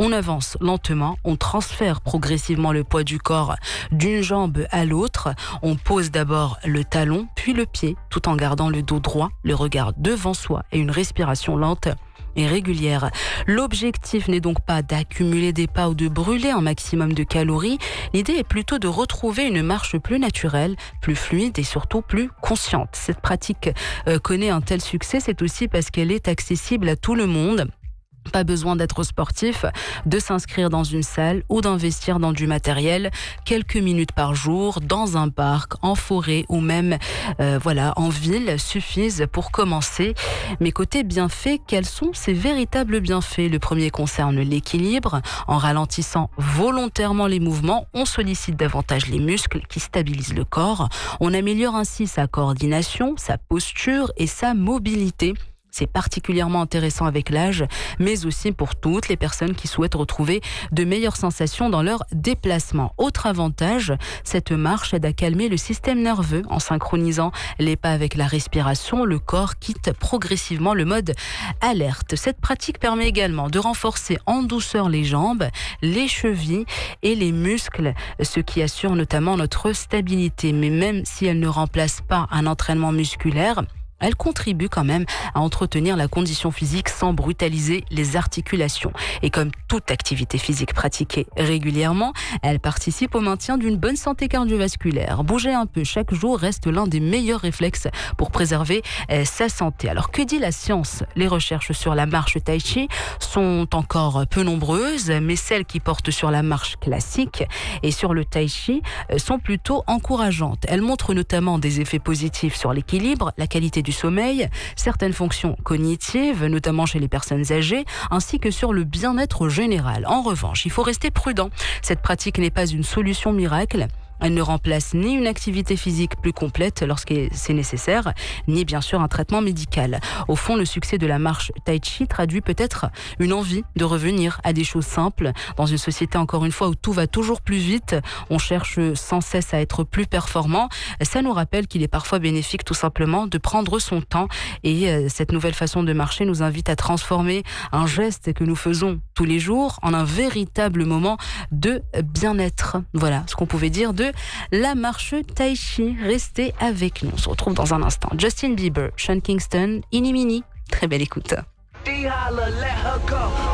On avance lentement, on transfère progressivement le poids du corps d'une jambe à l'autre. On pose d'abord le talon, puis le pied, tout en gardant le dos droit, le regard devant soi et une respiration lente et régulière. L'objectif n'est donc pas d'accumuler des pas ou de brûler un maximum de calories. L'idée est plutôt de retrouver une marche plus naturelle, plus fluide et surtout plus consciente. Cette pratique connaît un tel succès, c'est aussi parce qu'elle est accessible à tout le monde. Pas besoin d'être sportif, de s'inscrire dans une salle ou d'investir dans du matériel. Quelques minutes par jour, dans un parc, en forêt ou même en ville suffisent pour commencer. Mais côté bienfaits, quels sont ces véritables bienfaits ? Le premier concerne l'équilibre. En ralentissant volontairement les mouvements, on sollicite davantage les muscles qui stabilisent le corps. On améliore ainsi sa coordination, sa posture et sa mobilité. C'est particulièrement intéressant avec l'âge, mais aussi pour toutes les personnes qui souhaitent retrouver de meilleures sensations dans leur déplacement. Autre avantage, cette marche aide à calmer le système nerveux. En synchronisant les pas avec la respiration, le corps quitte progressivement le mode alerte. Cette pratique permet également de renforcer en douceur les jambes, les chevilles et les muscles, ce qui assure notamment notre stabilité. Mais même si elle ne remplace pas un entraînement musculaire, elle contribue quand même à entretenir la condition physique sans brutaliser les articulations. Et comme toute activité physique pratiquée régulièrement, elle participe au maintien d'une bonne santé cardiovasculaire. Bouger un peu chaque jour reste l'un des meilleurs réflexes pour préserver sa santé. Alors que dit la science ? Les recherches sur la marche tai chi sont encore peu nombreuses, mais celles qui portent sur la marche classique et sur le tai chi sont plutôt encourageantes. Elles montrent notamment des effets positifs sur l'équilibre, la qualité du sommeil, certaines fonctions cognitives, notamment chez les personnes âgées, ainsi que sur le bien-être général. En revanche, il faut rester prudent. Cette pratique n'est pas une solution miracle. Elle ne remplace ni une activité physique plus complète lorsque c'est nécessaire, ni bien sûr un traitement médical. Au fond, le succès de la marche tai chi traduit peut-être une envie de revenir à des choses simples. Dans une société, encore une fois, où tout va toujours plus vite, on cherche sans cesse à être plus performant. Ça nous rappelle qu'il est parfois bénéfique tout simplement de prendre son temps. Et cette nouvelle façon de marcher nous invite à transformer un geste que nous faisons tous les jours en un véritable moment de bien-être. Voilà ce qu'on pouvait dire de la marche tai chi. Restez avec nous. On se retrouve dans un instant. Justin Bieber, Sean Kingston, Inimini. Très belle écoute.